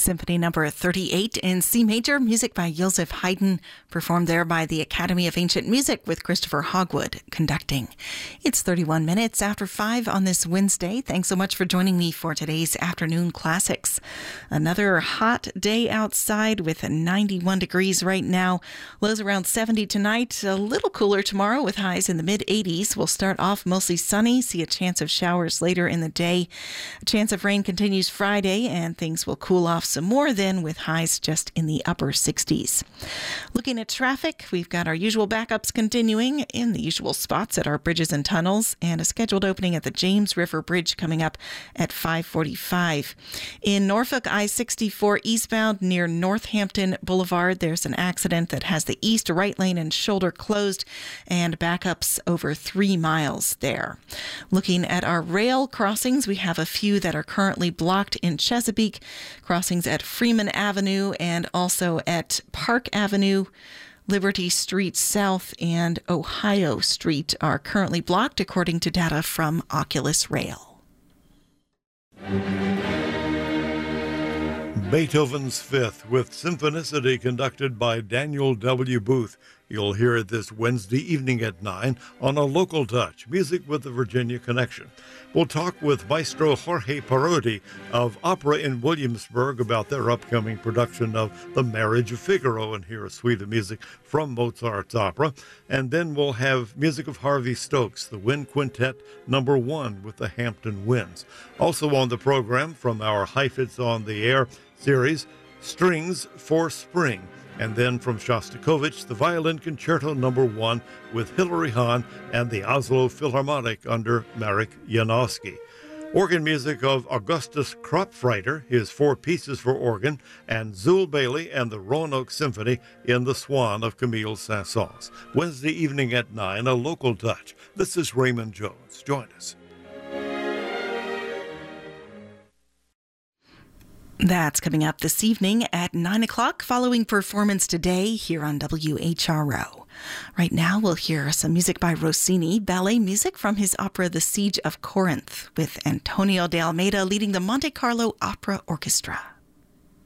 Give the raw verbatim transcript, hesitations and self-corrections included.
Symphony number thirty-eight in C major, music by Joseph Haydn, performed there by the Academy of Ancient Music with Christopher Hogwood conducting. It's thirty-one minutes after five on this Wednesday. Thanks so much for joining me for today's Afternoon Classics. Another hot day outside with ninety-one degrees right now. Lows around seventy tonight. A little cooler tomorrow with highs in the mid eighties. We'll start off mostly sunny, see a chance of showers later in the day. A chance of rain continues Friday, and things will cool off some more then with highs just in the upper sixties. Looking at traffic, we've got our usual backups continuing in the usual spots at our bridges and tunnels, and a scheduled opening at the James River Bridge coming up at five forty-five. In Norfolk, I sixty-four eastbound near Northampton Boulevard, there's an accident that has the east right lane and shoulder closed and backups over three miles there. Looking at our rail crossings, we have a few that are currently blocked in Chesapeake. Crossings at Freeman Avenue and also at Park Avenue, Liberty Street South, and Ohio Street are currently blocked according to data from Oculus Rail. Beethoven's Fifth with Symphonicity, conducted by Daniel W. Booth. You'll hear it this Wednesday evening at nine on A Local Touch, Music with the Virginia Connection. We'll talk with Maestro Jorge Parodi of Opera in Williamsburg about their upcoming production of The Marriage of Figaro and hear a suite of music from Mozart's opera. And then we'll have music of Harvey Stokes, the Wind Quintet number one with the Hampton Winds. Also on the program from our Heifetz on the Air series, Strings for Spring. And then from Shostakovich, the Violin Concerto number one with Hilary Hahn and the Oslo Philharmonic under Marek Janowski. Organ music of Augustus Kropfreiter, his four pieces for organ, and Zul Bailey and the Roanoke Symphony in The Swan of Camille Saint-Saëns. Wednesday evening at nine, A Local Touch. This is Raymond Jones. Join us. That's coming up this evening at nine o'clock following Performance Today here on W H R O. Right now we'll hear some music by Rossini, ballet music from his opera The Siege of Corinth, with Antonio de Almeida leading the Monte Carlo Opera Orchestra.